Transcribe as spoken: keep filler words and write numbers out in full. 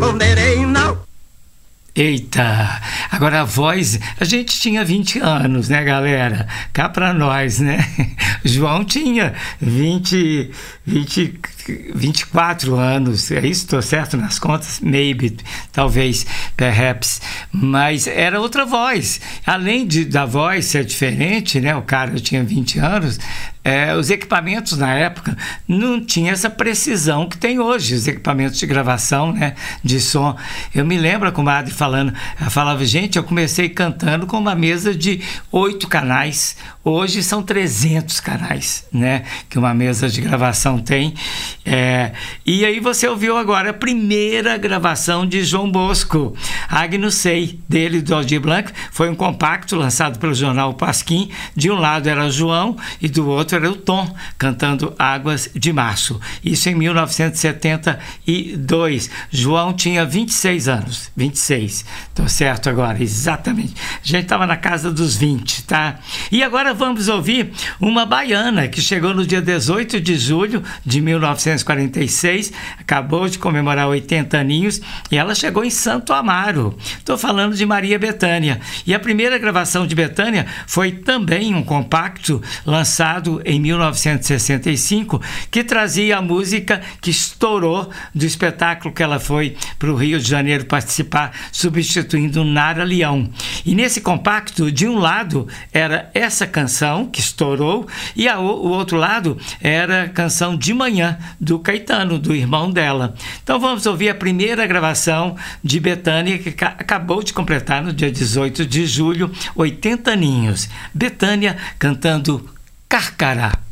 Eita, agora a voz, a gente tinha vinte anos, né, galera? Cá pra nós, né? João tinha vinte, vinte, vinte e quatro anos, é isso? Estou certo nas contas? Maybe, talvez, perhaps, mas era outra voz. Além de, da voz ser diferente, né? O cara tinha vinte anos, é, os equipamentos na época não tinham essa precisão que tem hoje, os equipamentos de gravação, né, de som. Eu me lembro a comadre falando, ela falava, gente, eu comecei cantando com uma mesa de oito canais, hoje são trezentos canais, né, que uma mesa de gravação tem. É, e aí você ouviu agora a primeira gravação de João Bosco, Agnus Sei, dele, do Aldir Blanc, foi um compacto lançado pelo jornal Pasquim. De um lado era João e do outro era o Tom, cantando Águas de Março. Isso em mil novecentos e setenta e dois. João tinha vinte e seis anos. vinte e seis. Tô certo agora, exatamente. A gente estava na casa dos vinte, tá? E agora vamos ouvir uma baiana que chegou no dia dezoito de julho de mil novecentos e quarenta e seis, acabou de comemorar oitenta aninhos, e ela chegou em Santo Amaro. Estou falando de Maria Bethânia. E a primeira gravação de Bethânia foi também um compacto lançado em mil novecentos e sessenta e cinco, que trazia a música que estourou do espetáculo que ela foi para o Rio de Janeiro participar, substituindo Nara Leão. E nesse compacto, de um lado era essa canção que estourou, e a, o outro lado era a canção De Manhã, do Caetano, do irmão dela. Então vamos ouvir a primeira gravação de Bethânia, que acabou de completar no dia dezoito de julho, oitenta aninhos. Bethânia cantando Carcará.